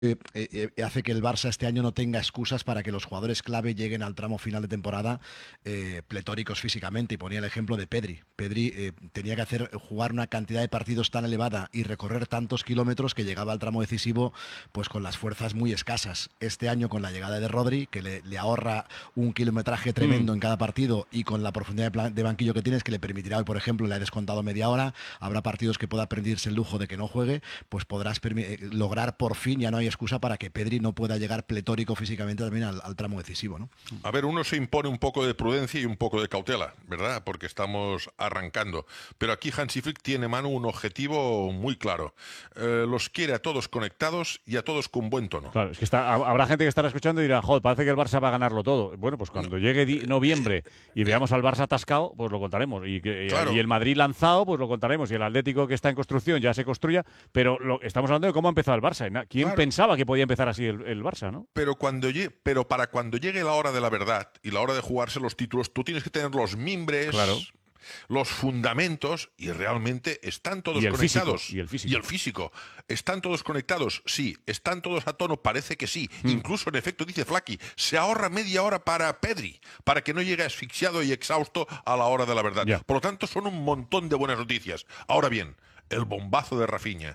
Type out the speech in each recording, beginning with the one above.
hace que el Barça este año no tenga excusas para que los jugadores clave lleguen al tramo final de temporada pletóricos físicamente. Y ponía el ejemplo de Pedri. Pedri tenía que jugar una cantidad de partidos tan elevada y recorrer tantos kilómetros que llegaba al tramo decisivo pues con las fuerzas muy escasas. Este año, con la llegada de Rodri, que le ahorra un kilometraje tremendo en cada partido, y con la profundidad de banquillo que tienes, que le permitirá hoy, por ejemplo, le ha descontado media hora, habrá partidos que pueda permitirse el lujo de que no juegue, pues podrás lograr por fin, ya no hay excusa para que Pedri no pueda llegar pletórico físicamente también al tramo decisivo, ¿no? A ver, uno se impone un poco de prudencia y un poco de cautela, ¿verdad? Porque estamos arrancando. Pero aquí Hansi Flick tiene, Manu, un objetivo muy claro. Los quiere a todos conectados y a todos con buen tono. Claro, es que habrá gente que estará escuchando y dirá, joder, parece que el Barça va a ganarlo todo. Bueno, pues cuando llegue noviembre y veamos al Barça atascado, pues lo contaremos. Claro. Y el Madrid lanzado, pues lo contaremos. Y el Atlético, que está en construcción, ya se construya. Pero estamos hablando de cómo ha empezado el Barça. ¿Quién pensaba que podía empezar así el Barça, no? Pero para cuando llegue la hora de la verdad y la hora de jugarse los títulos, tú tienes que tener los mimbres, claro, los fundamentos, y realmente están todos conectados. Y el físico. ¿Están todos conectados? Sí. ¿Están todos a tono? Parece que sí. Incluso, en efecto, dice Flaky, se ahorra media hora para Pedri, para que no llegue asfixiado y exhausto a la hora de la verdad. Por lo tanto, son un montón de buenas noticias. Ahora bien, el bombazo de Rafinha,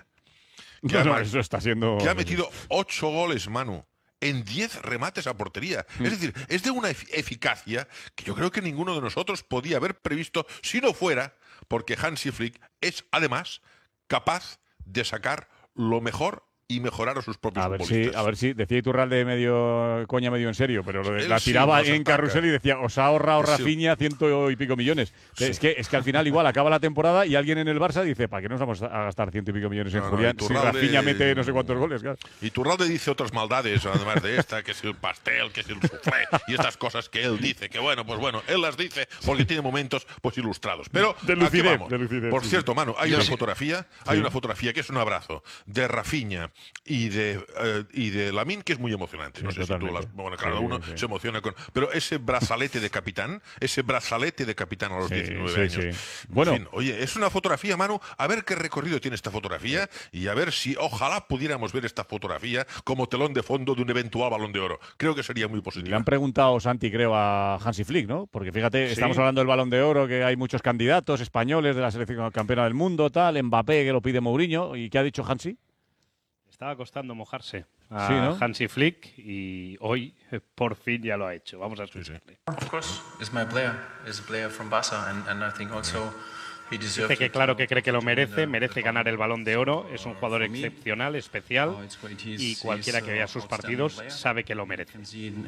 eso está siendo... que ha metido 8 goles, Manu, en 10 remates a portería. Es decir, es de una eficacia que yo creo que ninguno de nosotros podía haber previsto, si no fuera porque Hansi Flick es, además, capaz de sacar lo mejor y mejorar a sus propios futbolistas. A ver si decía Iturralde medio coña, medio en serio, pero la sí, tiraba nos en ataca. carrusel y decía, os ha ahorrado Rafinha 100 y pico millones. Sí. Es que al final igual acaba la temporada y alguien en el Barça dice, ¿para qué nos vamos a gastar 100 y pico millones en Julián si Rafinha mete no sé cuántos goles? Claro. Iturralde dice otras maldades, además de esta, que es el pastel, que es el soufflé, y estas cosas que él dice, que bueno, él las dice porque tiene momentos pues ilustrados. Pero de aquí vamos. lucidez, Por sí, cierto, Manu, hay una Sí. fotografía que es un abrazo de Rafinha y de Lamine, que es muy emocionante. No sé si tú cada uno se emociona con... Pero ese brazalete de capitán a los 19 años. Sí. Bueno, en fin, oye, es una fotografía, Manu, a ver qué recorrido tiene esta fotografía y a ver si ojalá pudiéramos ver esta fotografía como telón de fondo de un eventual Balón de Oro. Creo que sería muy positivo. le han preguntado, Santi, creo, a Hansi Flick, ¿no? Porque fíjate, estamos hablando del Balón de Oro, que hay muchos candidatos españoles de la selección campeona del mundo, tal, Mbappé, que lo pide Mourinho. ¿Y qué ha dicho Hansi? Estaba costando mojarse a ¿no? Hansi Flick y hoy por fin ya lo ha hecho. Vamos a escucharle. Of course, it's my player. It's a player from Barca, and I think also he deserves. Dice que claro que cree que lo merece ganar el Balón de Oro. Es un jugador excepcional, especial, y cualquiera que vea sus partidos sabe que lo merece.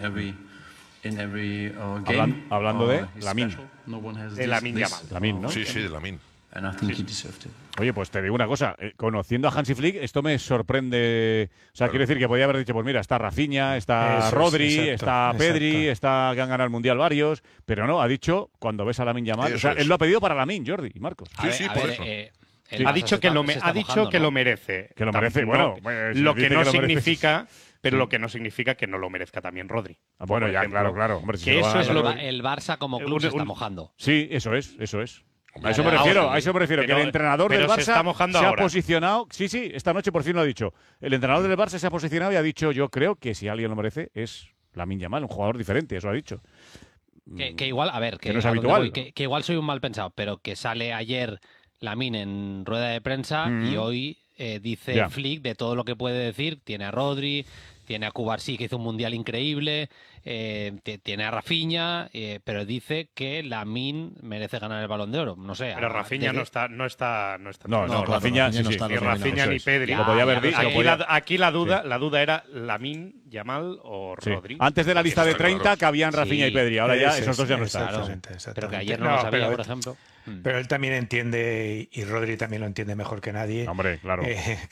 Hablando de Lamine. De Lamine Yamal. Lamine, ¿no? Sí, de Lamine. Oye, pues te digo una cosa, conociendo a Hansi Flick, esto me sorprende. O sea, quiero decir que podía haber dicho, pues mira, está Rafinha, está Rodri, está Pedri, está que han ganado el Mundial varios, pero no, ha dicho, cuando ves a Lamine Yamal, o sea, él lo ha pedido para Lamine, Jordi y Marcos. Sí, por eso. Ha dicho que lo merece. Que lo merece, bueno. Lo que no significa... Pero lo que no significa que no lo merezca también Rodri. Bueno, ya, claro. Hombre, que eso es el Barça como club se está mojando. Sí, eso es. A eso me refiero, que el entrenador del Barça se ha posicionado. Sí, esta noche por fin lo ha dicho. El entrenador del Barça se ha posicionado y ha dicho, yo creo que si alguien lo merece es Lamine Yamal, un jugador diferente, eso ha dicho. Que igual, a ver, que no es habitual. Que igual soy un mal pensado, pero que sale ayer Lamine en rueda de prensa y hoy dice Flick de todo lo que puede decir. Tiene a Rodri, tiene a Cubarsí, que hizo un mundial increíble, tiene a Rafinha, pero dice que Lamine merece ganar el Balón de Oro. No sé. Pero Rafinha no está. No, Rafinha no está. Ni Rafinha ni Pedri. Lo podía haber dicho. Aquí la duda era Lamine, Yamal o Rodri. Antes de la lista de 30 cabían Rafinha y Pedri, ahora ya esos dos ya no están. Pero que ayer no lo sabía, por ejemplo. Pero él también entiende, y Rodri también lo entiende mejor que nadie. Hombre, claro.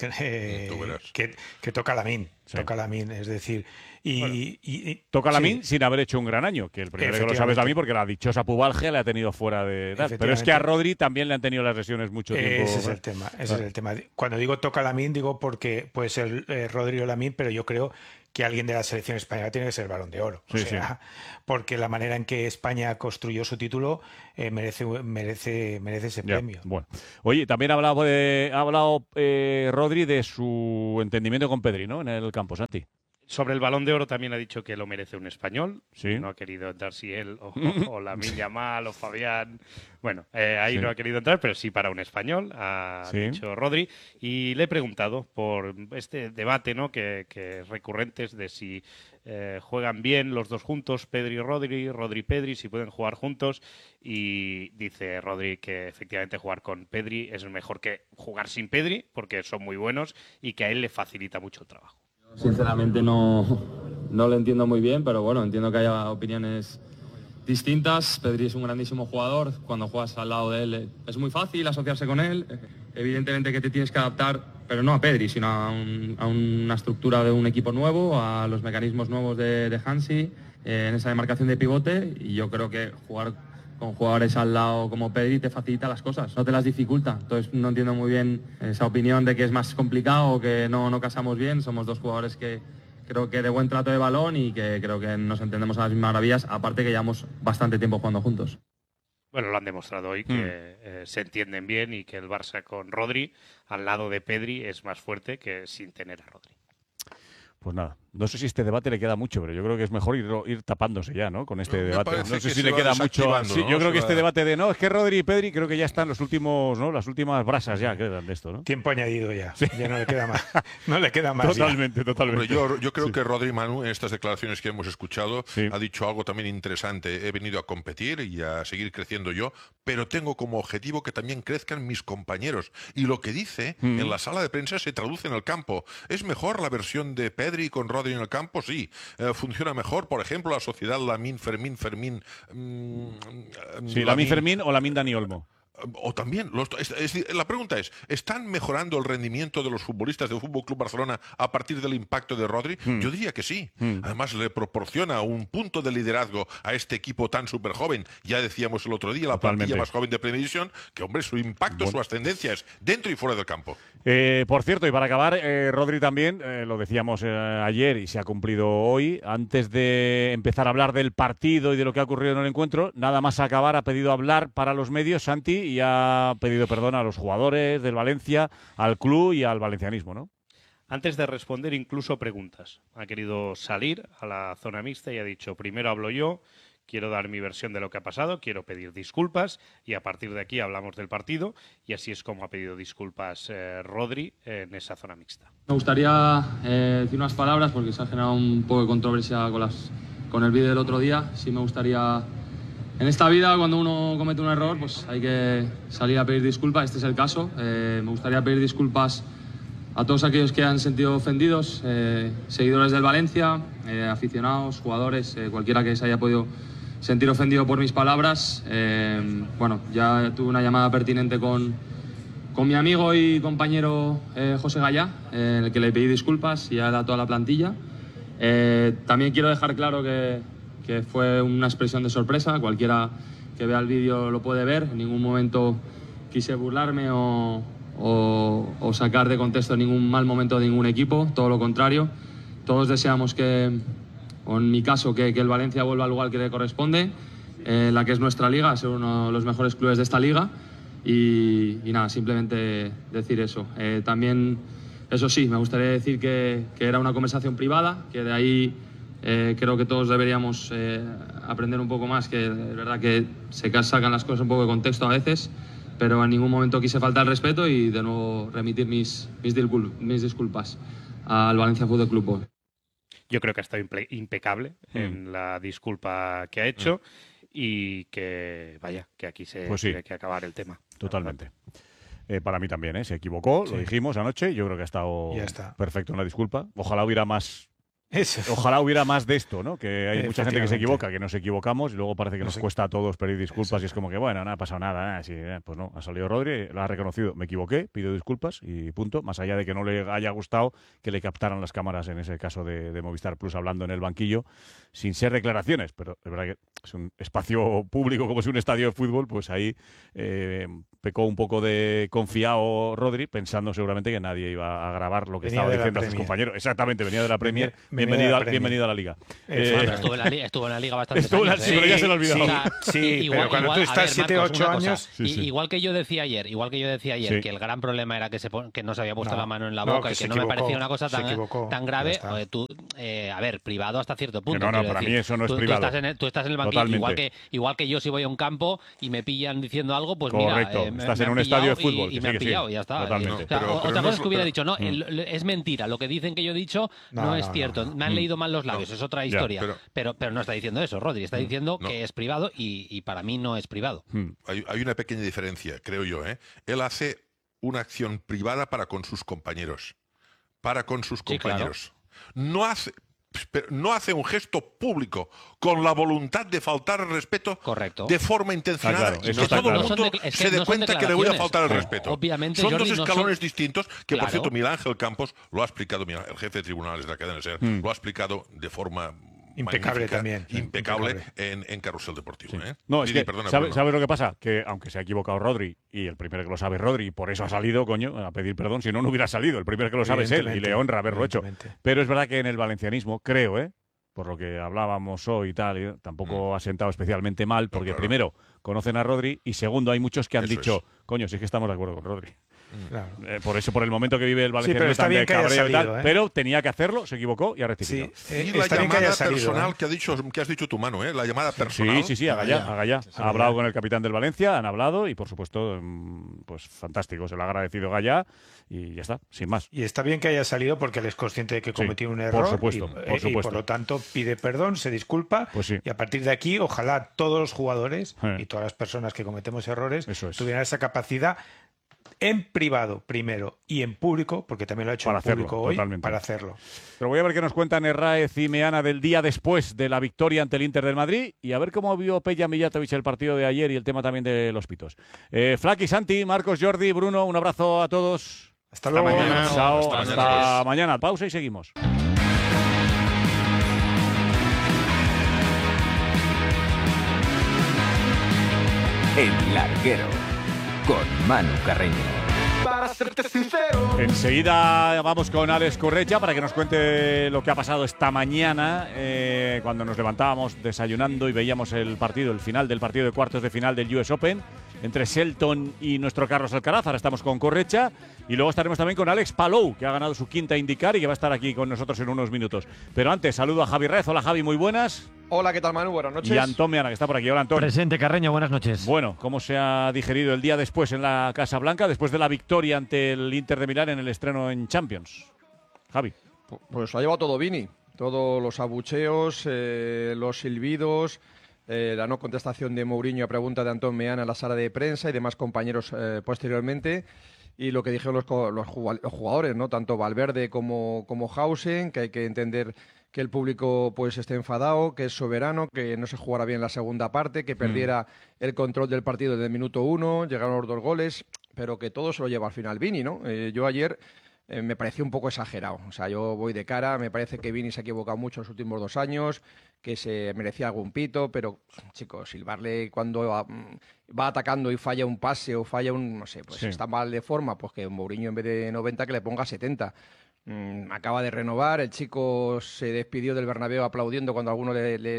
Que toca Lamine. Toca Lamine, es decir. Toca Lamine sin haber hecho un gran año, que el primero que lo sabes Lamine porque la dichosa pubalgia le ha tenido fuera de edad. Pero es que a Rodri también le han tenido las lesiones mucho tiempo. Ese es el tema. Cuando digo toca Lamine, digo porque puede ser Rodri o Lamine, pero yo creo que alguien de la selección española tiene que ser el Balón de Oro. Porque la manera en que España construyó su título merece ese premio. Bueno. Oye, también ha hablado Rodri de su entendimiento con Pedri, ¿no? En el campo, Santi. Sobre el Balón de Oro también ha dicho que lo merece un español. Sí. No ha querido entrar si él o Lamine Yamal o Fabián. Bueno, ahí no ha querido entrar, pero sí para un español, ha dicho Rodri. Y le he preguntado por este debate, ¿no? que es recurrente, de si juegan bien los dos juntos, Pedri y Rodri, Rodri y Pedri, si pueden jugar juntos. Y dice Rodri que efectivamente jugar con Pedri es mejor que jugar sin Pedri, porque son muy buenos y que a él le facilita mucho el trabajo. Sinceramente no lo entiendo muy bien, pero bueno, entiendo que haya opiniones distintas. Pedri es un grandísimo jugador, cuando juegas al lado de él es muy fácil asociarse con él. Evidentemente que te tienes que adaptar, pero no a Pedri, sino a una estructura de un equipo nuevo, a los mecanismos nuevos de Hansi, en esa demarcación de pivote, y yo creo que jugar con jugadores al lado como Pedri te facilita las cosas, no te las dificulta. Entonces no entiendo muy bien esa opinión de que es más complicado o que no casamos bien. Somos dos jugadores que creo que de buen trato de balón y que creo que nos entendemos a las mismas maravillas, aparte que llevamos bastante tiempo jugando juntos. Bueno, lo han demostrado hoy, que se entienden bien y que el Barça con Rodri al lado de Pedri es más fuerte que sin tener a Rodri. Pues nada, no sé si este debate le queda mucho, pero yo creo que es mejor ir tapándose ya, ¿no? Con este debate. No sé si le queda mucho. Sí, yo creo que este debate de no, es que Rodri y Pedri creo que ya están los últimos, ¿no? Las últimas brasas ya quedan de esto, ¿no? Tiempo añadido ya. Sí. Ya no le queda más. No le queda más. Totalmente. Yo creo que Rodri, Manu, en estas declaraciones que hemos escuchado, ha dicho algo también interesante. He venido a competir y a seguir creciendo yo, pero tengo como objetivo que también crezcan mis compañeros. Y lo que dice en la sala de prensa se traduce en el campo. ¿Es mejor la versión de Pedri con Rodri en el campo? Sí. ¿Funciona mejor, por ejemplo, la sociedad Lamine Fermín? Lamine Fermín o Lamine Dani Olmo. O también, la pregunta es, ¿están mejorando el rendimiento de los futbolistas del Fútbol Club Barcelona a partir del impacto de Rodri? Yo diría que sí. Además, le proporciona un punto de liderazgo a este equipo tan súper joven. Ya decíamos el otro día, la plantilla más joven de Primera División, que, hombre, su impacto, su ascendencia es dentro y fuera del campo. Por cierto, y para acabar, Rodri también, lo decíamos ayer y se ha cumplido hoy, antes de empezar a hablar del partido y de lo que ha ocurrido en el encuentro, nada más acabar ha pedido hablar para los medios, Santi, y ha pedido perdón a los jugadores del Valencia, al club y al valencianismo, ¿no? Antes de responder incluso preguntas, ha querido salir a la zona mixta y ha dicho, primero hablo yo, quiero dar mi versión de lo que ha pasado, quiero pedir disculpas y a partir de aquí hablamos del partido, y así es como ha pedido disculpas Rodri en esa zona mixta. Me gustaría decir unas palabras porque se ha generado un poco de controversia con el vídeo del otro día. Sí me gustaría... En esta vida, cuando uno comete un error, pues hay que salir a pedir disculpas. Este es el caso. Me gustaría pedir disculpas a todos aquellos que han sentido ofendidos, seguidores del Valencia, aficionados, jugadores, cualquiera que se haya podido sentir ofendido por mis palabras. Bueno, ya tuve una llamada pertinente con mi amigo y compañero José Gallá, en el que le pedí disculpas y a toda la plantilla. También quiero dejar claro que fue una expresión de sorpresa. Cualquiera que vea el vídeo lo puede ver. En ningún momento quise burlarme o sacar de contexto ningún mal momento de ningún equipo, todo lo contrario. Todos deseamos o en mi caso, que el Valencia vuelva al lugar que le corresponde, la que es nuestra liga, ser uno de los mejores clubes de esta liga. Y nada, simplemente decir eso. También, eso sí, me gustaría decir que era una conversación privada, que de ahí creo que todos deberíamos aprender un poco más, que es verdad que se sacan las cosas un poco de contexto a veces, pero en ningún momento quise faltar el respeto y de nuevo remitir mis disculpas al Valencia Fútbol Club. Yo creo que ha estado impecable en la disculpa que ha hecho y que, vaya, que aquí tiene que acabar el tema. Totalmente. Para mí también, se equivocó, lo dijimos anoche, yo creo que ha estado perfecto en la disculpa. Ojalá hubiera más de esto, ¿no? Que hay mucha gente que se equivoca, que nos equivocamos y luego parece que nos cuesta a todos pedir disculpas. Y es como que, bueno, no ha pasado nada. Pues no, ha salido Rodri, lo ha reconocido. Me equivoqué, pido disculpas y punto. Más allá de que no le haya gustado que le captaran las cámaras, en ese caso de Movistar Plus, hablando en el banquillo, sin ser declaraciones. Pero es verdad que es un espacio público como es un estadio de fútbol, pues ahí pecó un poco de confiado Rodri, pensando seguramente que nadie iba a grabar lo que Venía estaba de la diciendo a sus Premier. compañeros. Exactamente, venía de la Premier. Venía Bienvenido a la Liga. Bueno, estuvo en la Liga bastante Estuvo en la- años. sí, pero ya se lo olvidó. Sí, pero cuando tú estás 7 o 8 años... Igual que yo decía ayer, Sí. que el gran problema era que no se había puesto No, la mano en la no, boca que y se que no me equivocó, parecía una cosa se equivocó, tan ya grave. está. A ver, privado hasta cierto punto. no, quiero para decir. mí eso no es Tú privado. tú estás en el banquillo, Totalmente. igual que yo si voy a un campo y me pillan diciendo algo, pues Correcto, mira, estás me en han un estadio de pillado fútbol, y que me han sí, que sí. pillado y ya está. Totalmente. O sea, Pero otra no cosa es es que lo- hubiera pero- dicho, no, es mentira, lo que dicen que yo he dicho no es cierto, me han leído mal los labios, es otra historia. Pero no está diciendo eso, Rodri, está diciendo que es privado y para mí no es privado. Hay una pequeña diferencia, creo yo. Él hace una acción privada para con sus compañeros. Sí, claro. No hace un gesto público con la voluntad de faltar el respeto Correcto. de forma intencionada claro, y eso que está todo el claro. mundo Es que se dé no son cuenta que le voy a declaraciones. faltar el respeto. Obviamente, son Jordi, dos no escalones son- distintos que, por Claro. cierto, Miguel Ángel Campos lo ha explicado, el jefe de tribunales de la cadena SER, lo ha explicado de forma Impecable magnífica, también, impecable impecable. en Carrusel Deportivo. No, es Didi, que, perdona, ¿sabes Bruno. lo que pasa? Que aunque se ha equivocado Rodri, y el primero que lo sabe es Rodri, y por eso ha salido, coño, a pedir perdón, si no, no hubiera salido. El primero que lo sabe es él, y le honra haberlo hecho. Pero es verdad que en el valencianismo, creo, por lo que hablábamos hoy y tal, tampoco ha sentado especialmente mal, porque claro. primero, conocen a Rodri, y segundo, hay muchos que han Eso dicho, es. coño, sí que estamos de acuerdo con Rodri. Claro. Por el momento que vive el Sí, valencianismo pero está tan bien de que haya cabreo y tal, salido, pero tenía que hacerlo, se equivocó y ha rectificado. Sí, Y la está bien que haya llamada salido. personal que has dicho tú, Manu, la llamada personal. Sí, haga ya. Ha hablado con el capitán del Valencia, han hablado y por supuesto, pues fantástico, se lo ha agradecido Gallá y ya está, sin más. Y está bien que haya salido porque él es consciente de que cometió un error. por supuesto, y por lo tanto pide perdón, se disculpa. Pues sí. Y a partir de aquí, ojalá todos los jugadores Sí. y todas las personas que cometemos errores Eso es. tuvieran esa capacidad en privado primero y en público, porque también lo ha hecho Para en público hacerlo, hoy, totalmente. para hacerlo. Pero voy a ver qué nos cuentan Herráez y Meana del día después de la victoria ante el Inter del Madrid y a ver cómo vio Peja Mijatovic el partido de ayer y el tema también de los pitos. Flaki, Santi, Marcos, Jordi, Bruno, un abrazo a todos. Hasta luego. mañana. Chao, Hasta hasta mañana. Pausa y seguimos. El Larguero, con Manu Carreño. Enseguida vamos con Alex Correia para que nos cuente lo que ha pasado esta mañana cuando nos levantábamos desayunando y veíamos el final del partido de cuartos de final del US Open entre Shelton y nuestro Carlos Alcaraz. Ahora estamos con Correia y luego estaremos también con Alex Palou, que ha ganado su quinta IndyCar y que va a estar aquí con nosotros en unos minutos. Pero antes, saludo a Javi Rez. Hola Javi, muy buenas. Hola, ¿qué tal, Manu? Buenas noches. Y Antón Meana, que está por aquí. Hola, Antón. Presente, Carreño, buenas noches. Bueno, ¿cómo se ha digerido el día después en la Casa Blanca, después de la victoria ante el Inter de Milán en el estreno en Champions? Javi. Pues lo ha llevado todo Vini. Todos los abucheos, los silbidos, la no contestación de Mourinho a pregunta de Antón Meana en la sala de prensa y demás compañeros posteriormente. Y lo que dijeron los jugadores, ¿no? Tanto Valverde como Hausen, que hay que entender que el público pues esté enfadado, que es soberano, que no se jugara bien la segunda parte, que perdiera el control del partido desde el minuto 1, llegaron los 2 goles, pero que todo se lo lleva al final Vini, ¿no? Yo ayer me pareció un poco exagerado. O sea, yo voy de cara, me parece que Vini se ha equivocado mucho en los últimos 2 años, que se merecía algún pito, pero, chicos, silbarle cuando va atacando y falla un pase o falla un, no sé, pues está mal de forma, pues que Mourinho en vez de 90 que le ponga 70. Acaba de renovar, el chico se despidió del Bernabéu aplaudiendo cuando alguno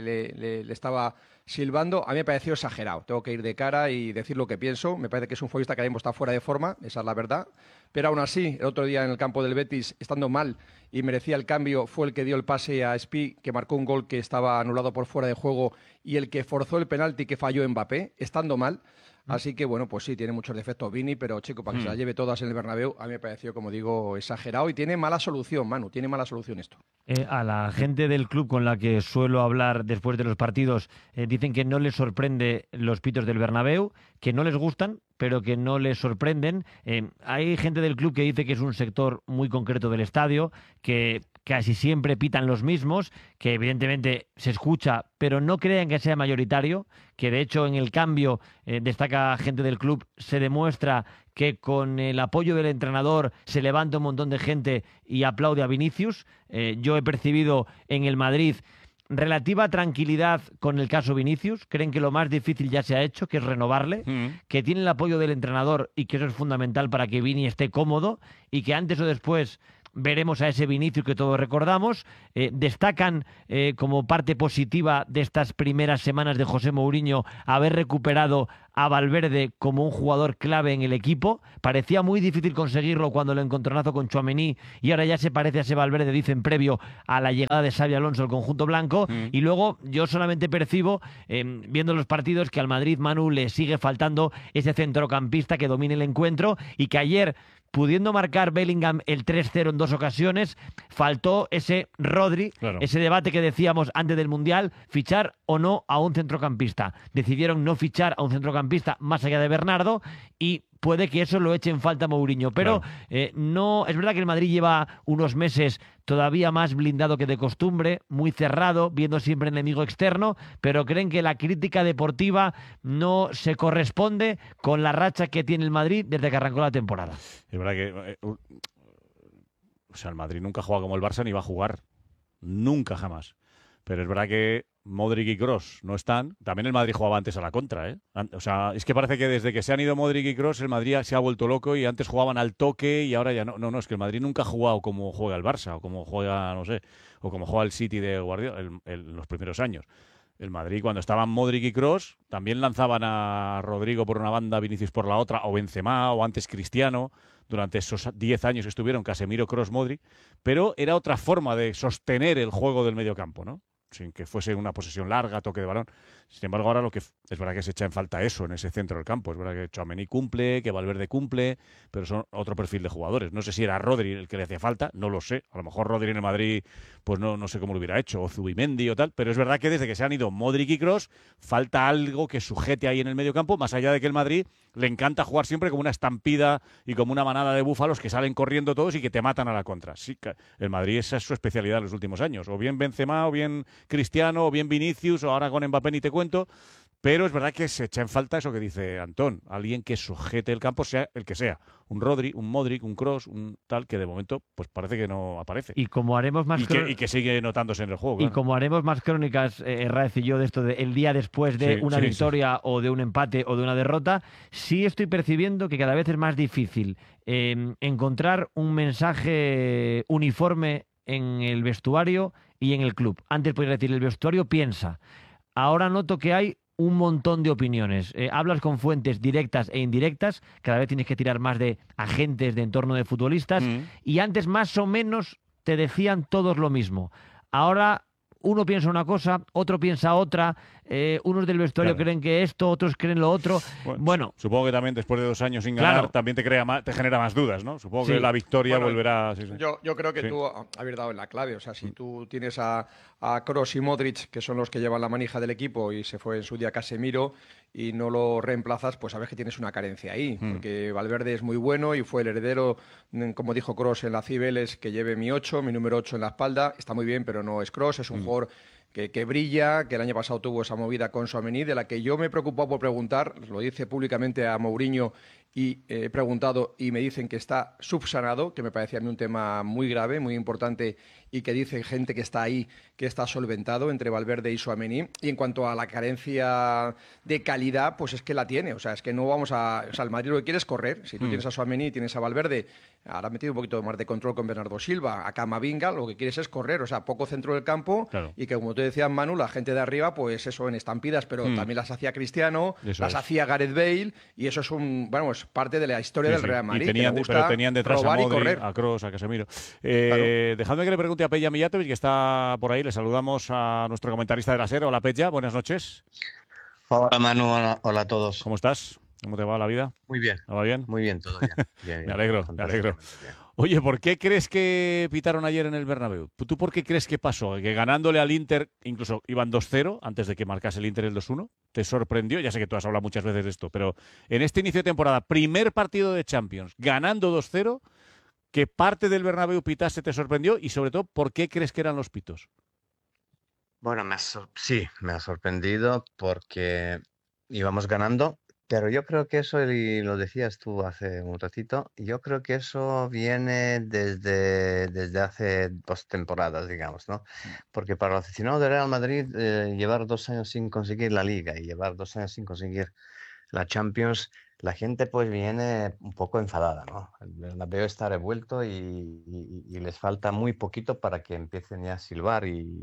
le estaba silbando. A mí me pareció exagerado, tengo que ir de cara y decir lo que pienso. Me parece que es un futbolista que ahora mismo está fuera de forma, esa es la verdad. Pero aún así, el otro día en el campo del Betis, estando mal y merecía el cambio, fue el que dio el pase a Spi, que marcó un gol que estaba anulado por fuera de juego, y el que forzó el penalti que falló Mbappé, estando mal. Así que, bueno, pues sí, tiene muchos defectos Vini, pero, chico, para que se las lleve todas en el Bernabéu, a mí me pareció, como digo, exagerado y tiene mala solución, Manu, tiene mala solución esto. A la gente del club con la que suelo hablar después de los partidos, dicen que no les sorprende los pitos del Bernabéu, que no les gustan, pero que no les sorprenden. Hay gente del club que dice que es un sector muy concreto del estadio, que casi siempre pitan los mismos, que evidentemente se escucha, pero no crean que sea mayoritario, que de hecho en el cambio destaca gente del club, se demuestra que con el apoyo del entrenador se levanta un montón de gente y aplaude a Vinicius. Yo he percibido en el Madrid relativa tranquilidad con el caso Vinicius, creen que lo más difícil ya se ha hecho, que es renovarle, que tienen el apoyo del entrenador y que eso es fundamental para que Vini esté cómodo y que antes o después veremos a ese Vinicius que todos recordamos. Destacan como parte positiva de estas primeras semanas de José Mourinho haber recuperado a Valverde como un jugador clave en el equipo. Parecía muy difícil conseguirlo cuando el encontronazo con Tchouaméni y ahora ya se parece a ese Valverde, dicen, previo a la llegada de Xabi Alonso al conjunto blanco. Y luego yo solamente percibo, viendo los partidos, que al Madrid, Manu, le sigue faltando ese centrocampista que domine el encuentro y que ayer, pudiendo marcar Bellingham el 3-0 en 2 ocasiones, faltó ese Rodri, ese debate que decíamos antes del Mundial, fichar o no a un centrocampista. Decidieron no fichar a un centrocampista más allá de Bernardo y puede que eso lo eche en falta Mourinho. Pero no, es verdad que el Madrid lleva unos meses todavía más blindado que de costumbre, muy cerrado, viendo siempre enemigo externo, pero creen que la crítica deportiva no se corresponde con la racha que tiene el Madrid desde que arrancó la temporada. Es verdad que el Madrid nunca juega como el Barça ni va a jugar. Nunca, jamás. Pero es verdad que Modric y Kroos no están. También el Madrid jugaba antes a la contra, ¿eh? O sea, es que parece que desde que se han ido Modric y Kroos, el Madrid se ha vuelto loco y antes jugaban al toque y ahora ya no. No, es que el Madrid nunca ha jugado como juega el Barça o como juega, no sé, o como juega el City de Guardiola en los primeros años. El Madrid, cuando estaban Modric y Kroos, también lanzaban a Rodrigo por una banda, Vinicius por la otra, o Benzema, o antes Cristiano, durante esos 10 años que estuvieron Casemiro, Kroos, Modric, pero era otra forma de sostener el juego del mediocampo, ¿no? Sin que fuese una posesión larga, toque de balón. Sin embargo, ahora es verdad que se echa en falta eso en ese centro del campo. Es verdad que Tchouaméni cumple, que Valverde cumple, pero son otro perfil de jugadores. No sé si era Rodri el que le hacía falta, no lo sé. A lo mejor Rodri en el Madrid, pues no sé cómo lo hubiera hecho, o Zubimendi o tal, pero es verdad que desde que se han ido Modric y Kroos, falta algo que sujete ahí en el medio campo, más allá de que el Madrid le encanta jugar siempre como una estampida y como una manada de búfalos que salen corriendo todos y que te matan a la contra. Sí, el Madrid, esa es su especialidad en los últimos años. O bien Benzema, o bien Cristiano, o bien Vinicius, o ahora con Mbappé ni te cuento. Pero es verdad que se echa en falta eso que dice Antón, alguien que sujete el campo, sea el que sea, un Rodri, un Modric, un Kroos, un tal, que de momento pues parece que no aparece. Y como haremos más y que sigue notándose en el juego. Y como haremos más crónicas, Raez y yo, de esto el día después de una victoria o de un empate o de una derrota, sí estoy percibiendo que cada vez es más difícil encontrar un mensaje uniforme en el vestuario y en el club. Antes podía decir, el vestuario piensa. Ahora noto que hay un montón de opiniones. Hablas con fuentes directas e indirectas, cada vez tienes que tirar más de agentes de entorno de futbolistas, y antes más o menos te decían todos lo mismo. Ahora uno piensa una cosa, otro piensa otra, unos del vestuario creen que esto, otros creen lo otro. Bueno, supongo que también después de 2 años sin ganar también te genera más dudas, ¿no? Supongo que la victoria volverá. Yo creo que tú habías dado en la clave. O sea, si tú tienes a Kroos y Modric, que son los que llevan la manija del equipo, y se fue en su día Casemiro, y no lo reemplazas, pues sabes que tienes una carencia ahí. Porque Valverde es muy bueno y fue el heredero, como dijo Kroos en la Cibeles, que lleve mi número 8 en la espalda. Está muy bien, pero no es Kroos, es un jugador que brilla, que el año pasado tuvo esa movida con Tchouaméni, de la que yo me he preocupado por preguntar, lo dice públicamente a Mourinho y he preguntado y me dicen que está subsanado, que me parecía a mí un tema muy grave, muy importante, y que dice gente que está ahí que está solventado entre Valverde y Tchouaméni. Y en cuanto a la carencia de calidad, pues es que la tiene. O sea, es que no vamos a... O sea, el Madrid lo que quiere es correr. Si tú tienes a Tchouaméni y tienes a Valverde, ahora ha metido un poquito más de control con Bernardo Silva, a Camavinga, lo que quieres es correr. O sea, poco centro del campo y que, como tú decías, Manu, la gente de arriba, pues eso, en estampidas, pero también las hacía Cristiano, hacía Gareth Bale, y eso es es parte de la historia del Real Madrid. Pero tenían detrás a Modric, a Kroos, a Casemiro. Dejadme que le pregunte a Peja Mijatovic, que está por ahí. Le saludamos a nuestro comentarista de la SER. Hola, Peja, buenas noches. Hola, Manu, hola a todos. ¿Cómo estás? ¿Cómo te va la vida? Muy bien. ¿Va bien? Muy bien, todo bien. Me alegro. Oye, ¿por qué crees que pitaron ayer en el Bernabéu? ¿Tú por qué crees que pasó? Que ganándole al Inter, incluso iban 2-0 antes de que marcase el Inter el 2-1. ¿Te sorprendió? Ya sé que tú has hablado muchas veces de esto, pero en este inicio de temporada, primer partido de Champions, ganando 2-0, ¿qué parte del Bernabéu pitase te sorprendió? Y sobre todo, ¿por qué crees que eran los pitos? Bueno, me ha sorprendido porque íbamos ganando Pero yo creo que eso, y lo decías tú hace un ratito, yo creo que eso viene desde hace 2 temporadas, digamos, ¿no? Porque para el aficionado del Real Madrid, llevar 2 años sin conseguir la Liga y llevar 2 años sin conseguir la Champions, la gente pues viene un poco enfadada, ¿no? El Bernabéu está revuelto y les falta muy poquito para que empiecen ya a silbar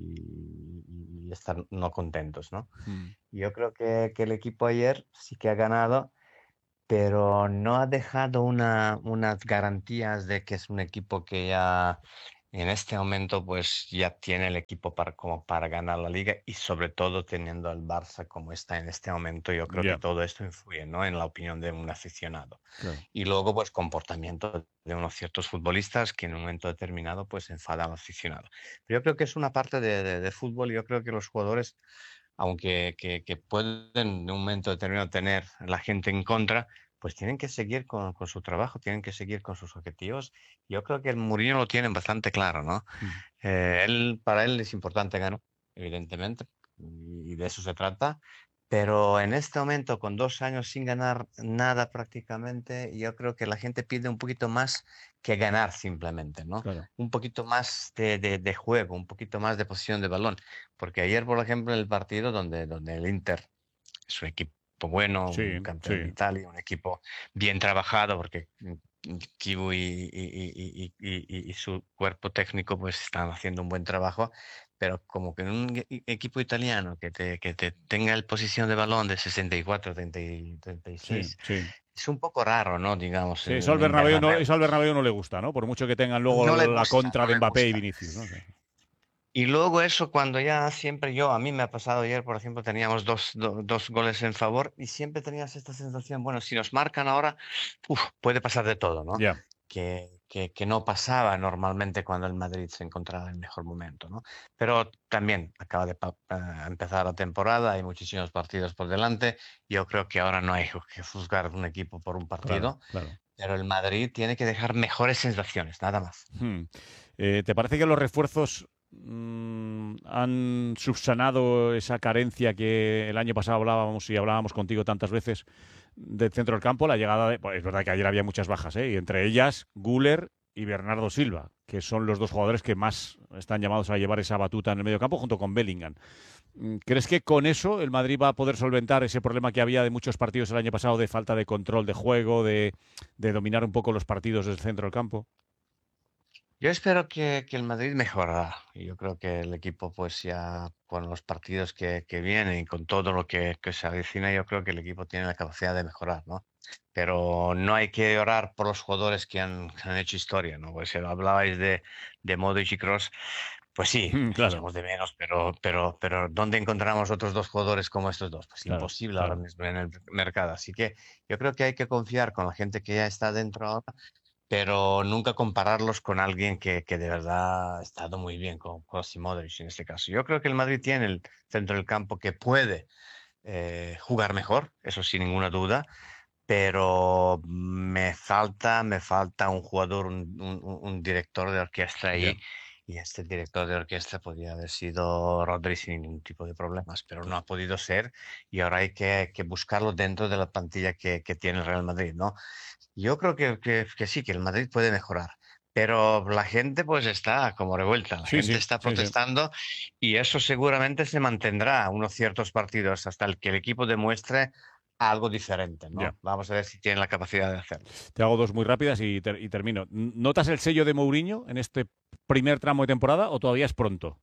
y estar no contentos, ¿no? Yo creo que el equipo ayer sí que ha ganado, pero no ha dejado unas garantías de que es un equipo que ya en este momento pues ya tiene el equipo como para ganar la liga y sobre todo teniendo al Barça como está en este momento, yo creo que todo esto influye, ¿no? En la opinión de un aficionado. Claro. Y luego pues comportamiento de unos ciertos futbolistas que en un momento determinado pues enfadan al aficionado. Pero yo creo que es una parte de fútbol y yo creo que los jugadores, aunque que pueden en un momento determinado tener la gente en contra, pues tienen que seguir con su trabajo, tienen que seguir con sus objetivos. Yo creo que el Mourinho lo tiene bastante claro, ¿no? Para él es importante ganar, evidentemente, y de eso se trata. Pero en este momento, con 2 años sin ganar nada prácticamente, yo creo que la gente pide un poquito más que ganar simplemente, ¿no? Claro. Un poquito más de juego, un poquito más de posición de balón. Porque ayer, por ejemplo, en el partido donde el Inter es un equipo bueno, un campeón de Italia, un equipo bien trabajado, porque Kibu y su cuerpo técnico pues están haciendo un buen trabajo, pero como que en un equipo italiano que te tenga el posición de balón de 64, 36, es un poco raro, ¿no? Digamos. Sí, eso al Bernabéu no le gusta, ¿no? Por mucho que tengan luego No le la gusta, contra no de le Mbappé y gusta. Vinicius, ¿no? Y luego eso cuando ya siempre a mí me ha pasado ayer, por ejemplo, teníamos dos goles en favor y siempre tenías esta sensación, bueno, si nos marcan ahora, puede pasar de todo, ¿no? Ya. Que no pasaba normalmente cuando el Madrid se encontraba en el mejor momento, ¿no? Pero también acaba de empezar la temporada, hay muchísimos partidos por delante, yo creo que ahora no hay que juzgar un equipo por un partido, Claro. pero el Madrid tiene que dejar mejores sensaciones, nada más. ¿Te parece que los refuerzos han subsanado esa carencia que el año pasado hablábamos contigo tantas veces del centro del campo? La llegada de... Pues es verdad que ayer había muchas bajas, y entre ellas Güler y Bernardo Silva, que son los dos jugadores que más están llamados a llevar esa batuta en el medio campo junto con Bellingham. ¿Crees que con eso el Madrid va a poder solventar ese problema que había de muchos partidos el año pasado de falta de control de juego, de dominar un poco los partidos del centro del campo? Yo espero que el Madrid mejorará. Y yo creo que el equipo, pues ya con los partidos que vienen y con todo lo que se avecina, yo creo que el equipo tiene la capacidad de mejorar, ¿no? Pero no hay que llorar por los jugadores que han hecho historia, ¿no? Pues si hablabais de Modric y Kroos, pues sí, claro. echamos de menos, pero ¿dónde encontramos otros dos jugadores como estos dos? Pues Claro, imposible claro. ahora mismo en el mercado. Así que yo creo que hay que confiar con la gente que ya está dentro ahora, pero nunca compararlos con alguien que de verdad ha estado muy bien, con Kroos y Modric en este caso. Yo creo que el Madrid tiene el centro del campo que puede jugar mejor, eso sin ninguna duda, pero me falta un jugador, un director de orquesta ahí. Y este director de orquesta podría haber sido Rodri sin ningún tipo de problemas, pero no ha podido ser y ahora hay que buscarlo dentro de la plantilla que tiene el Real Madrid, ¿no? Yo creo que sí, que el Madrid puede mejorar, pero la gente pues está como revuelta, la gente está protestando y eso seguramente se mantendrá unos ciertos partidos hasta el que el equipo demuestre algo diferente, ¿no? Ya. Vamos a ver si tiene la capacidad de hacerlo. Te hago dos muy rápidas y termino. ¿Notas el sello de Mourinho en este primer tramo de temporada o todavía es pronto?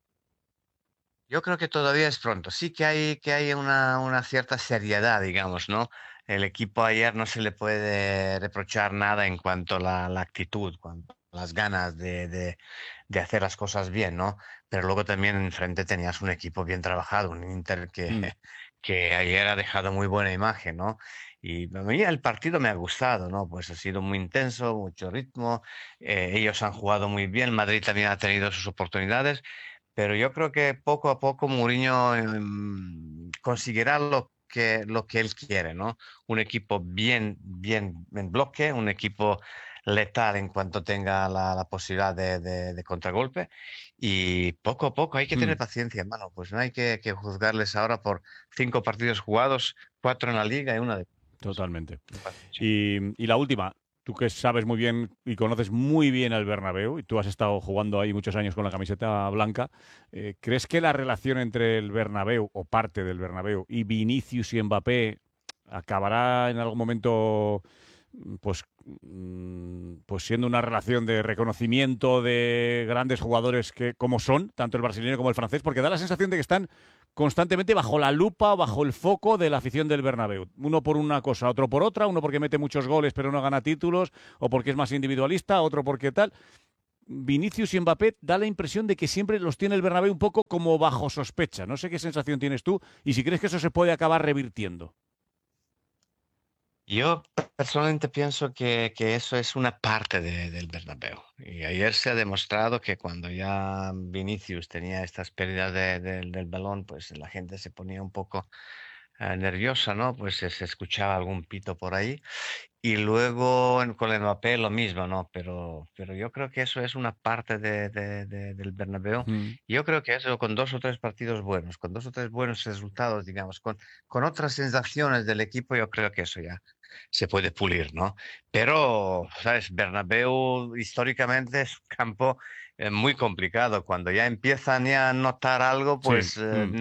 Yo creo que todavía es pronto. Sí que hay una cierta seriedad, digamos, ¿no? El equipo ayer no se le puede reprochar nada en cuanto a la actitud, cuanto a las ganas de hacer las cosas bien, ¿no? Pero luego también enfrente tenías un equipo bien trabajado, un Inter que ayer ha dejado muy buena imagen, ¿no? Y a mí el partido me ha gustado, ¿no? Pues ha sido muy intenso, mucho ritmo, ellos han jugado muy bien, Madrid también ha tenido sus oportunidades, pero yo creo que poco a poco Mourinho conseguirá lo que él quiere, ¿no? Un equipo bien en bloque, un equipo letal en cuanto tenga la posibilidad de contragolpe y poco a poco hay que tener paciencia, hermano, pues no hay que juzgarles ahora por 5 partidos jugados, 4 en la liga y una de... Totalmente. Y la última, tú que sabes muy bien y conoces muy bien el Bernabéu, y tú has estado jugando ahí muchos años con la camiseta blanca, ¿crees que la relación entre el Bernabéu, o parte del Bernabéu, y Vinicius y Mbappé acabará en algún momento pues siendo una relación de reconocimiento de grandes jugadores que como son, tanto el brasileño como el francés? Porque da la sensación de que están constantemente bajo la lupa, bajo el foco de la afición del Bernabéu. Uno por una cosa, otro por otra, uno porque mete muchos goles pero no gana títulos, o porque es más individualista, otro porque tal. Vinicius y Mbappé da la impresión de que siempre los tiene el Bernabéu un poco como bajo sospecha. No sé qué sensación tienes tú y si crees que eso se puede acabar revirtiendo. Yo personalmente pienso que eso es una parte del Bernabéu. Y ayer se ha demostrado que cuando ya Vinicius tenía estas pérdidas del balón, pues la gente se ponía un poco nerviosa, ¿no? Pues se escuchaba algún pito por ahí. Y luego con el Mbappé lo mismo, ¿no? Pero yo creo que eso es una parte del Bernabéu. Yo creo que eso con 2 o 3 partidos buenos, con 2 o 3 buenos resultados, digamos, con otras sensaciones del equipo, yo creo que eso ya se puede pulir, ¿no? Pero, ¿sabes? Bernabéu históricamente es un campo muy complicado. Cuando ya empiezan ya a notar algo, pues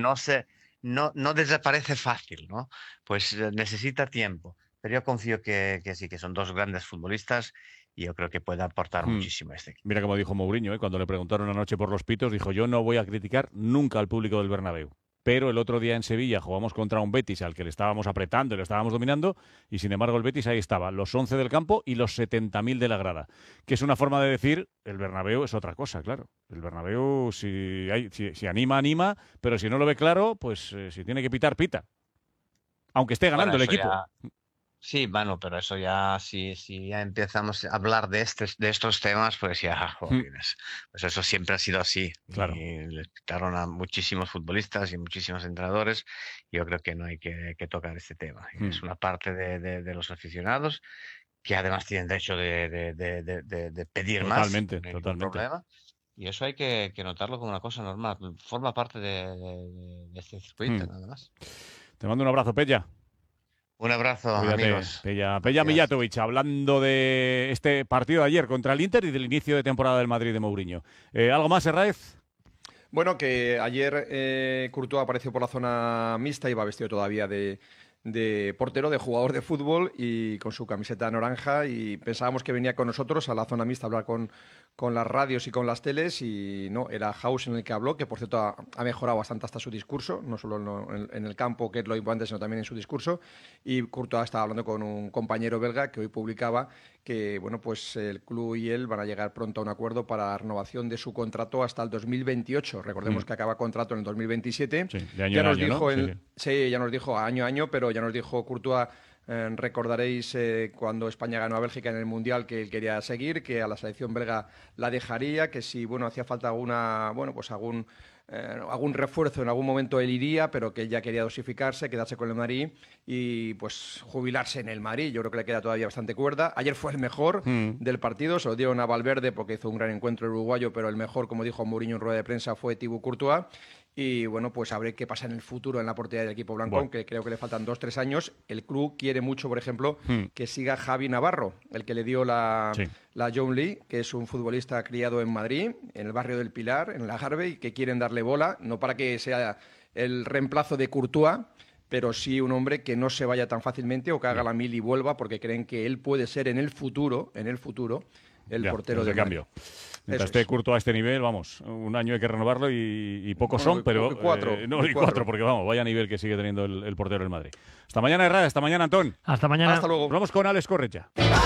no desaparece fácil, ¿no? Pues necesita tiempo. Pero yo confío que sí, que son 2 grandes futbolistas y yo creo que puede aportar muchísimo a este equipo. Mira como dijo Mourinho, cuando le preguntaron anoche por los pitos, dijo: yo no voy a criticar nunca al público del Bernabéu. Pero el otro día en Sevilla jugamos contra un Betis al que le estábamos apretando y le estábamos dominando, y sin embargo el Betis ahí estaba, los 11 del campo y los 70.000 de la grada. Que es una forma de decir, el Bernabéu es otra cosa, claro. El Bernabéu, si anima, anima, pero si no lo ve claro, pues si tiene que pitar, pita. Aunque esté ganando el equipo. Sí, bueno, pero eso ya, si ya empezamos a hablar de estos temas, pues ya, jóvenes, pues eso siempre ha sido así. Claro. Y le quitaron a muchísimos futbolistas y muchísimos entrenadores. Yo creo que no hay que tocar este tema. Es una parte de los aficionados que además tienen derecho de pedir más. Totalmente. Problema. Y eso hay que notarlo como una cosa normal. Forma parte de este circuito, nada más. Te mando un abrazo, Pella. Un abrazo, cuídate, amigos. Pella Mijatovic, hablando de este partido de ayer contra el Inter y del inicio de temporada del Madrid de Mourinho. ¿Algo más, Herráez? Bueno, que ayer Courtois apareció por la zona mixta, iba vestido todavía de portero, de jugador de fútbol y con su camiseta naranja, y pensábamos que venía con nosotros a la zona mixta a hablar con las radios y con las teles, y no, era House en el que habló, que por cierto ha mejorado bastante hasta su discurso, no solo en el campo, que es lo importante, sino también en su discurso. Y Courtois estaba hablando con un compañero belga que hoy publicaba que bueno, pues el club y él van a llegar pronto a un acuerdo para la renovación de su contrato hasta el 2028. Recordemos que acaba contrato en el 2027. Sí, de año en año, dijo ¿no? Sí, ya nos dijo año a año, pero ya nos dijo Courtois, recordaréis cuando España ganó a Bélgica en el Mundial, que él quería seguir, que a la selección belga la dejaría, que si hacía falta algún refuerzo en algún momento él iría, pero que él ya quería dosificarse, quedarse con el Madrid y pues jubilarse en el Madrid. Yo creo que le queda todavía bastante cuerda. Ayer fue el mejor del partido, se lo dieron a Valverde porque hizo un gran encuentro el uruguayo, pero el mejor, como dijo Mourinho en rueda de prensa, fue Thibaut Courtois. Y bueno, pues a ver qué pasa en el futuro en la portería del equipo blanco, aunque creo que le faltan 2-3 años. El club quiere mucho, por ejemplo, que siga Javi Navarro, el que le dio la John Lee, que es un futbolista criado en Madrid, en el barrio del Pilar, en la Harvey, que quieren darle bola, no para que sea el reemplazo de Courtois, pero sí un hombre que no se vaya tan fácilmente o que haga la mil y vuelva, porque creen que él puede ser en el futuro, el portero de cambio. Mientras esté Courtois a este nivel, vamos, un año hay que renovarlo y pocos son, pero... Cuatro. Porque vamos, vaya nivel que sigue teniendo el portero del Madrid. Hasta mañana, Herrera, hasta mañana, Antón. Hasta mañana. Hasta luego. Vamos con Alex Correia.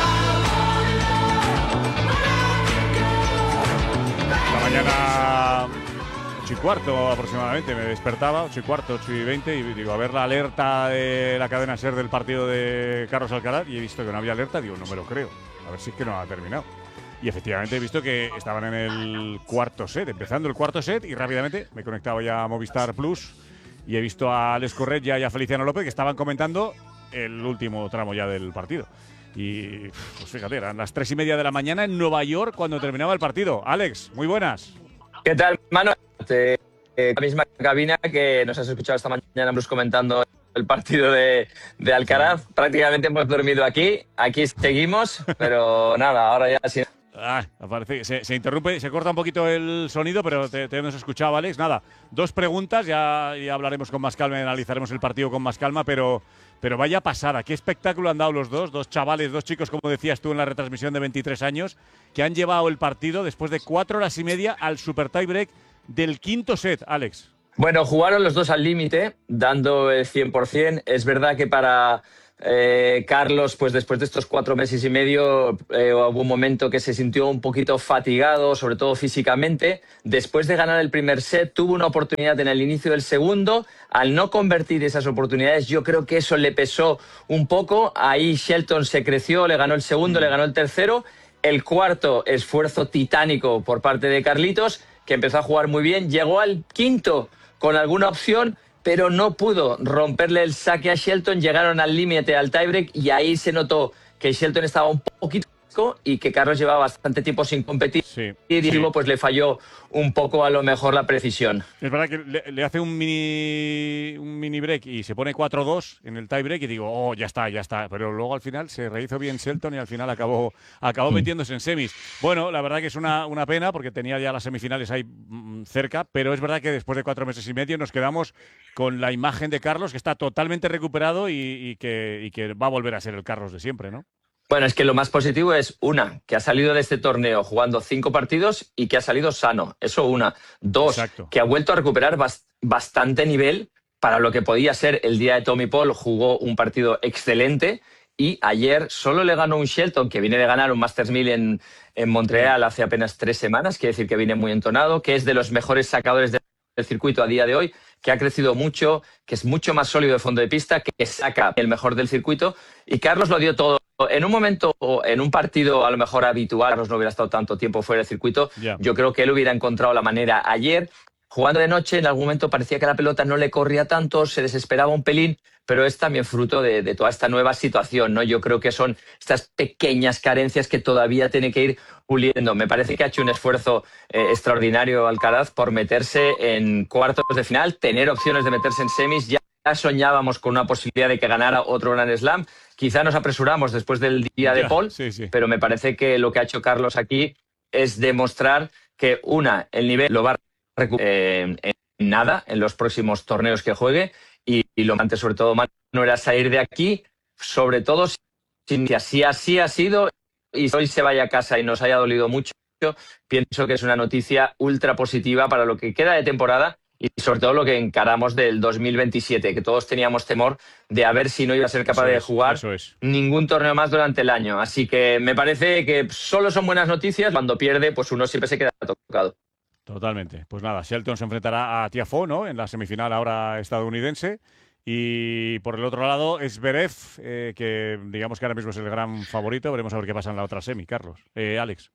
Esta mañana 8:15 aproximadamente, me despertaba, 8:15, 8:20, y digo, a ver la alerta de la cadena SER del partido de Carlos Alcaraz, y he visto que no había alerta, digo, no me lo creo, a ver si es que no ha terminado. Y efectivamente he visto que estaban en el cuarto set, empezando el cuarto set, y rápidamente me he conectado ya a Movistar Plus y he visto a Alex Correia y a Feliciano López que estaban comentando el último tramo ya del partido. Y pues fíjate, eran las 3:30 de la mañana en Nueva York cuando terminaba el partido. Alex, muy buenas. ¿Qué tal, Manu? La misma cabina que nos has escuchado esta mañana Bruce comentando el partido de Alcaraz. Prácticamente hemos dormido aquí seguimos, pero nada, ahora ya sí. Parece que se interrumpe, se corta un poquito el sonido, pero te hemos escuchado, Alex. Nada, 2 preguntas, ya hablaremos con más calma y analizaremos el partido con más calma, pero vaya pasada. Qué espectáculo han dado los dos chavales, 2 chicos, como decías tú en la retransmisión, de 23 años, que han llevado el partido después de 4 horas y media al super tiebreak del 5º set, Alex. Bueno, jugaron los dos al límite, dando el 100%. Es verdad que para Carlos, pues después de estos 4 meses y medio, hubo un momento que se sintió un poquito fatigado, sobre todo físicamente. Después de ganar el primer set, tuvo una oportunidad en el inicio del segundo. Al no convertir esas oportunidades, yo creo que eso le pesó un poco. Ahí Shelton se creció, le ganó el segundo, le ganó el tercero. El cuarto, esfuerzo titánico por parte de Carlitos, que empezó a jugar muy bien. Llegó al quinto con alguna opción, pero no pudo romperle el saque a Shelton. Llegaron al límite, al tiebreak, y ahí se notó que Shelton estaba un poquito y que Carlos llevaba bastante tiempo sin competir, y digo, pues le falló un poco a lo mejor la precisión. Es verdad que le hace un mini break y se pone 4-2 en el tiebreak y digo, ya está, pero luego al final se rehizo bien Shelton y al final acabó metiéndose en semis. Bueno, la verdad que es una pena porque tenía ya las semifinales ahí cerca, pero es verdad que después de 4 meses y medio nos quedamos con la imagen de Carlos, que está totalmente recuperado y que va a volver a ser el Carlos de siempre, ¿no? Bueno, es que lo más positivo es, que ha salido de este torneo jugando 5 partidos y que ha salido sano. Eso una. 2, que ha vuelto a recuperar bastante nivel para lo que podía ser el día de Tommy Paul. Jugó un partido excelente y ayer solo le ganó un Shelton, que viene de ganar un Masters 1000 en Montreal hace apenas 3 semanas, quiere decir que viene muy entonado, que es de los mejores sacadores del circuito a día de hoy, que ha crecido mucho, que es mucho más sólido de fondo de pista, que saca el mejor del circuito. Y Carlos lo dio todo. En un momento, en un partido a lo mejor habitual, Carlos no hubiera estado tanto tiempo fuera del circuito. Yo creo que él hubiera encontrado la manera. Ayer, jugando de noche, en algún momento parecía que la pelota no le corría tanto, se desesperaba un pelín, pero es también fruto de toda esta nueva situación, ¿no? Yo creo que son estas pequeñas carencias que todavía tiene que ir puliendo. Me parece que ha hecho un esfuerzo extraordinario Alcaraz por meterse en cuartos de final, tener opciones de meterse en semis. Ya soñábamos con una posibilidad de que ganara otro Grand Slam. Quizá nos apresuramos después del día de Paul, pero me parece que lo que ha hecho Carlos aquí es demostrar que, el nivel lo va a recuperar en nada en los próximos torneos que juegue, y lo antes, sobre todo, Manu, era salir de aquí, sobre todo si así ha sido, y hoy se vaya a casa y nos haya dolido mucho. Pienso que es una noticia ultra positiva para lo que queda de temporada y sobre todo lo que encaramos del 2027, que todos teníamos temor de a ver si no iba a ser capaz de jugar ningún torneo más durante el año. Así que me parece que solo son buenas noticias. Cuando pierde, pues uno siempre se queda tocado. Totalmente. Pues nada, Shelton se enfrentará a Tiafoe, ¿no?, en la semifinal ahora estadounidense. Y por el otro lado, Zverev, que digamos que ahora mismo es el gran favorito. Veremos a ver qué pasa en la otra semi, Carlos. Alex.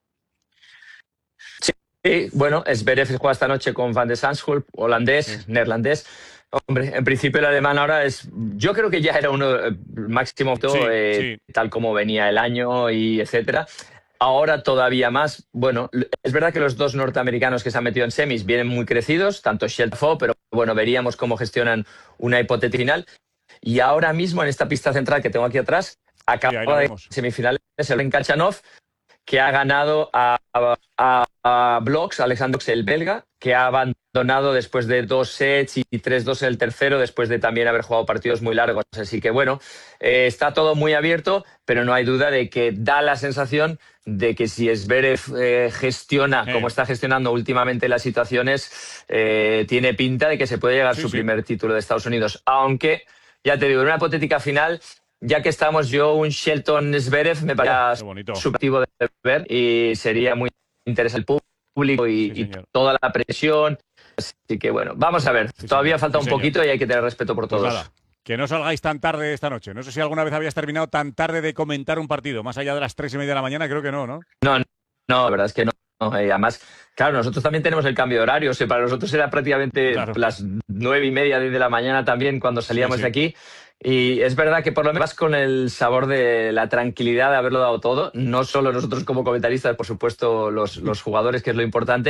Sí, bueno, Zverev juega esta noche con Van de Zandschulp, holandés, neerlandés. Hombre, en principio el alemán ahora yo creo que ya era uno máximo, tal como venía el año y etcétera. Ahora todavía más. Bueno, es verdad que los dos norteamericanos que se han metido en semis vienen muy crecidos, tanto Shelton, pero bueno, veríamos cómo gestionan una hipotética final. Y ahora mismo en esta pista central que tengo aquí atrás, acaba de semifinales el Kachanov, que ha ganado a Bloks, Alexander Bloks, el belga, que ha abandonado después de 2 sets y 3-2 en el tercero, después de también haber jugado partidos muy largos. Así que bueno, está todo muy abierto, pero no hay duda de que da la sensación de que si Zverev gestiona como está gestionando últimamente las situaciones, tiene pinta de que se puede llegar su primer título de Estados Unidos. Aunque, ya te digo, en una hipotética final, ya que estamos, un Shelton-Zverev me parece subjetivo de ver y sería muy interesante el público y toda la presión. Así que bueno, vamos a ver. Todavía falta un poquito y hay que tener respeto por todos. Pues nada, que no salgáis tan tarde esta noche. No sé si alguna vez habías terminado tan tarde de comentar un partido, más allá de las 3:30 de la mañana, creo que no, ¿no? No, la verdad es que no. Además, claro, nosotros también tenemos el cambio de horario. O sea, para nosotros era prácticamente las 9:30, 10 de la mañana también cuando salíamos de aquí. Y es verdad que por lo menos vas con el sabor de la tranquilidad de haberlo dado todo. No solo nosotros como comentaristas, por supuesto, los jugadores, que es lo importante,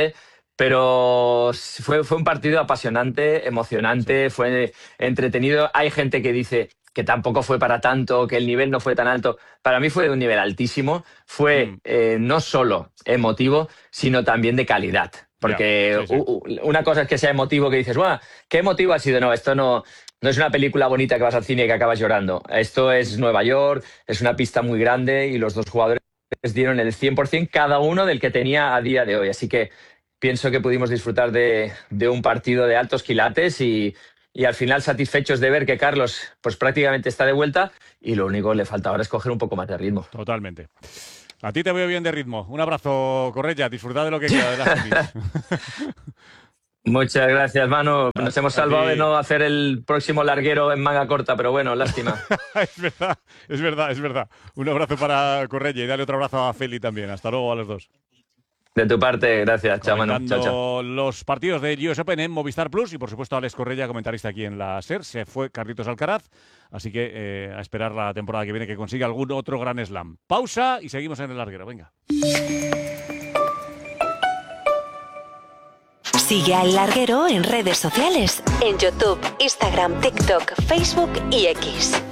pero fue un partido apasionante, emocionante, fue entretenido. Hay gente que dice que tampoco fue para tanto, que el nivel no fue tan alto. Para mí fue de un nivel altísimo. Fue no solo emotivo, sino también de calidad. Porque una cosa es que sea emotivo, que dices, ¡guau! ¿Qué emotivo ha sido? No, esto no es una película bonita que vas al cine y que acabas llorando. Esto es Nueva York, es una pista muy grande y los dos jugadores dieron el 100% cada uno del que tenía a día de hoy. Así que pienso que pudimos disfrutar de un partido de altos quilates y al final satisfechos de ver que Carlos pues prácticamente está de vuelta y lo único que le falta ahora es coger un poco más de ritmo. Totalmente. A ti te veo bien de ritmo. Un abrazo, Correia. Disfrutad de lo que queda de la Muchas gracias, Manu. Nos hemos salvado de no hacer el próximo larguero en manga corta, pero bueno, lástima. Es verdad. Un abrazo para Correia y dale otro abrazo a Feli también. Hasta luego a los dos. De tu parte, gracias. Chao, Manu. Chao. Los partidos de US Open en Movistar Plus y, por supuesto, Alex Correia, comentarista aquí en la SER. Se fue Carlitos Alcaraz, así que a esperar la temporada que viene que consiga algún otro gran slam. Pausa y seguimos en el larguero. Venga. Sigue al Larguero en redes sociales, en YouTube, Instagram, TikTok, Facebook y X.